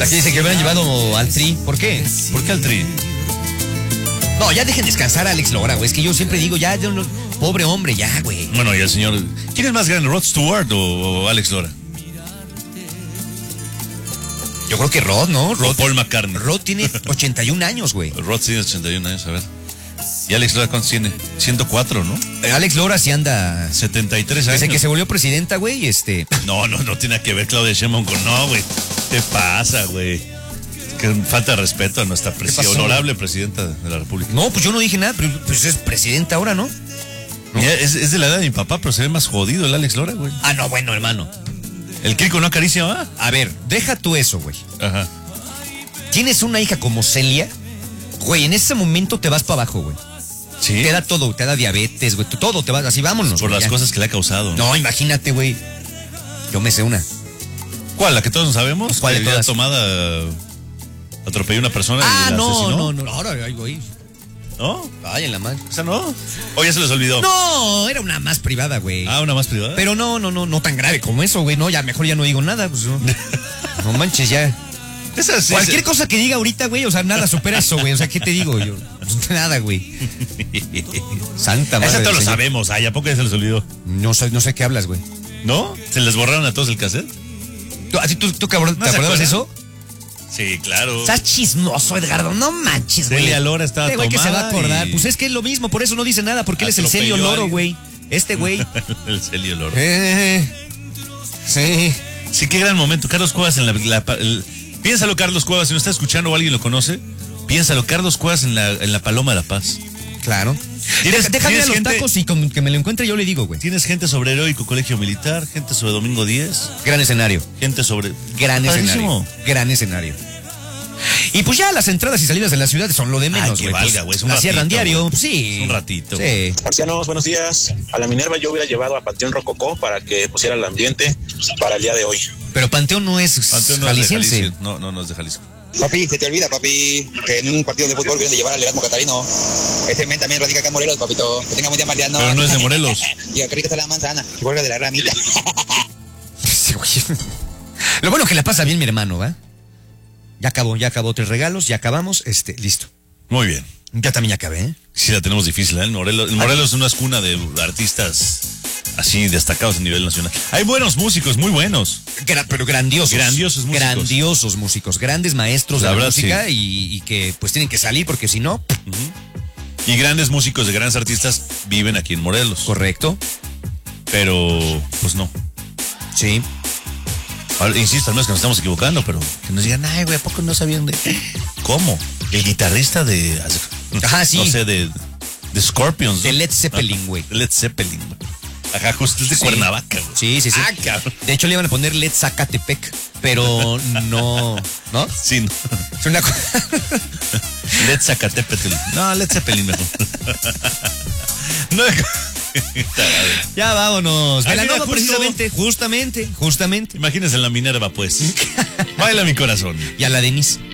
Aquí dice que hubieran llevado al Tri. ¿Por qué? ¿Por qué al Tri? No, ya dejen descansar a Alex Lora, güey. Es que yo siempre digo, ya, pobre hombre, ya, güey. Bueno, y el señor... ¿Quién es más grande, Rod Stewart o Alex Lora? Yo creo que Rod, ¿no? O Paul McCartney. Rod tiene 81 años, güey. Rod tiene 81 años, a ver. ¿Y Alex Lora cuántos tiene? 104, ¿no? Alex Lora sí anda... 73 años. Desde que se volvió presidenta, güey, No tiene que ver Claudia Sheinbaum con... No, güey. ¿Qué pasa, güey? Que falta de respeto a nuestra honorable presidenta de la República. No, pues yo no dije nada, pero pues es presidenta ahora, ¿no? Mira, es de la edad de mi papá, pero se ve más jodido el Alex Lora, güey. Ah, no, bueno, hermano. El Kiko no acaricia, ¿va? A ver, deja tú eso, güey. Ajá. Tienes una hija como Celia, güey, en ese momento te vas para abajo, güey. Sí. Te da todo, te da diabetes, güey, todo, te vas, así vámonos. Por güey, las cosas que le ha causado. No, imagínate, güey. Yo me sé una. ¿Cuál? ¿La que todos sabemos? ¿Cuál de que ya todas? tomada atropelló a una persona y la no, asesinó. no. Ahora, ay, güey. ¿No? Ay, en la madre. ¿Esa no? ¿O ya se les olvidó? No, era una más privada, güey. Ah, ¿una más privada? Pero no tan grave como eso, güey. No, ya mejor ya no digo nada, pues no. No manches, ya. Cualquier cosa que diga ahorita, güey, o sea, nada supera eso, güey. O sea, ¿qué te digo yo? Nada, güey. Santa madre. Esa todos lo sabemos. Ay, ¿a poco ya se les olvidó? No sé qué hablas, güey. ¿No? ¿Se les borraron a todos el cassette? ¿Tú te acordabas de eso? Sí, claro. Estás chismoso, Edgardo. No manches, güey. Celia Lora estaba tomada. Güey que se va a acordar. Pues es que es lo mismo, por eso no dice nada, porque él es el Celio Loro, güey. Este güey. El Celio Loro. Sí. Sí, qué gran momento. Carlos Cuevas piénsalo, Carlos Cuevas, si no está escuchando o alguien lo conoce, piénsalo, Carlos Cuevas en la Paloma de la Paz. Claro. Déjame a los tacos y con que me lo encuentre yo le digo, güey. Tienes gente sobre Heroico Colegio Militar, gente sobre Domingo 10. Gran escenario. Gente sobre... Gran escenario. Gran escenario. Y pues ya las entradas y salidas de la ciudad son lo de menos, güey. Valga, güey. La cierran diario, sí. Un ratito. Sí. Marcianos, buenos días. A la Minerva yo hubiera llevado a Panteón Rococó para que pusiera el ambiente para el día de hoy. Pero Panteón no es jalisciense. No es de Jalisco. Papi, se te olvida, papi, que en un partido de fútbol vienen de llevar al Erasmo Catarino. Ese men también radica acá en Morelos, papito. Que tenga muy día, Mariano. Pero no es de Morelos. Y qué rica está la manzana. Que vuelva de la ramita. Sí, güey. Lo bueno que la pasa bien mi hermano, ¿va? Ya acabó 3 regalos, ya acabamos, listo. Muy bien. Ya también ya acabé, ¿eh? Sí, la tenemos difícil, ¿eh? Morelos es una cuna de artistas así destacados a nivel nacional. Hay buenos músicos, muy buenos. Pero grandiosos. Grandiosos músicos. Grandiosos músicos, grandes maestros de la música, sí. y que pues tienen que salir porque si no... Y grandes músicos de grandes artistas viven aquí en Morelos. Correcto. Pero, pues no. Sí. Ahora, insisto, al menos que nos estamos equivocando, pero que nos digan, ay, güey, ¿a poco no sabían de...? ¿Cómo? El guitarrista de... Ajá, sí. No sé, de Scorpions. De Led Zeppelin, güey. De Led Zeppelin, güey. Ajá, justo es de Cuernavaca, güey. Sí. Ah, cabrón. De hecho, le iban a poner Led Zacatepec, pero no... ¿No? Sí, no. Es una Led Zacatepetl. No, Led Zeppelin mejor. No, ya vámonos. Velanova, precisamente, justamente. Imagínense en la Minerva, pues. Baila mi corazón. Y a la Denise.